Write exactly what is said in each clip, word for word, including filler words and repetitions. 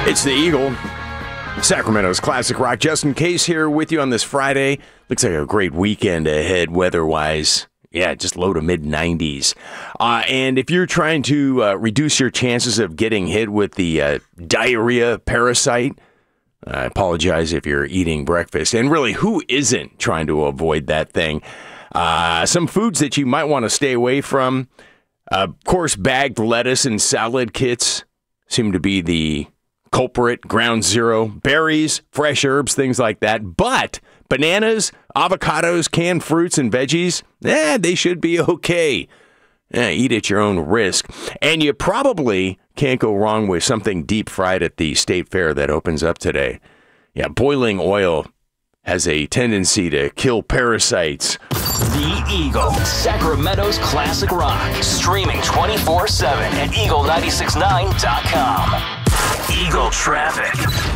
It's the Eagle, Sacramento's classic rock. Justin Case here with you on this Friday. Looks like a great weekend ahead weather-wise. Yeah, just low to mid nineties. Uh, and if you're trying to uh, reduce your chances of getting hit with the uh, diarrhea parasite, I apologize if you're eating breakfast. And really, who isn't trying to avoid that thing? Uh, some foods that you might want to stay away from. Uh, of course, bagged lettuce and salad kits seem to be the culprit, ground zero. Berries, fresh herbs, things like that. But bananas, avocados, canned fruits, and veggies, eh, they should be okay. Eh, eat at your own risk. And you probably can't go wrong with something deep fried at the state fair that opens up today. Yeah, boiling oil has a tendency to kill parasites. The Eagle, Sacramento's classic rock. Streaming twenty-four seven at eagle nine six nine dot com. Eagle traffic.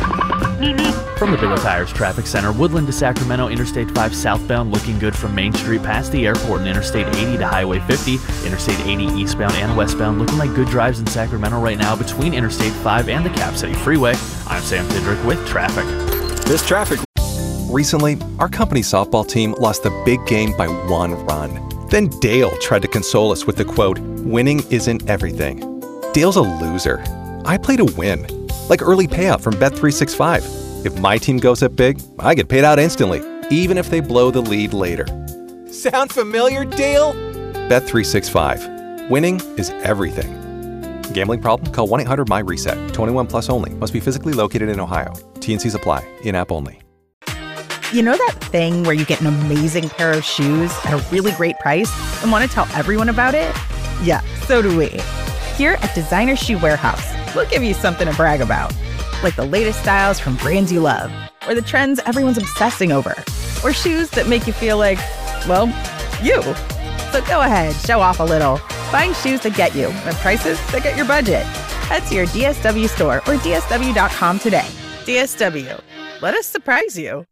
From the Big O Tires Traffic Center, Woodland to Sacramento, Interstate five southbound looking good from Main Street past the airport, and Interstate eighty to Highway fifty. Interstate eighty eastbound and westbound looking like good drives in Sacramento right now between Interstate five and the Cap City Freeway. I'm Sam Fidrick with traffic. This traffic. Recently, our company's softball team lost the big game by one run. Then Dale tried to console us with the quote, "Winning isn't everything." Dale's a loser. I play to win. Like early payout from Bet three sixty-five. If my team goes up big, I get paid out instantly, even if they blow the lead later. Sound familiar, Dale? Bet three sixty-five. Winning is everything. Gambling problem? Call one eight hundred my reset. twenty-one plus only. Must be physically located in Ohio. T and Cs apply. In-app only. You know that thing where you get an amazing pair of shoes at a really great price and want to tell everyone about it? Yeah, so do we. Here at Designer Shoe Warehouse, we'll give you something to brag about. Like the latest styles from brands you love, or the trends everyone's obsessing over, or shoes that make you feel like, well, you. So go ahead, show off a little. Find shoes that get you at prices that get your budget. Head to your D S W store or D S W dot com today. D S W, let us surprise you.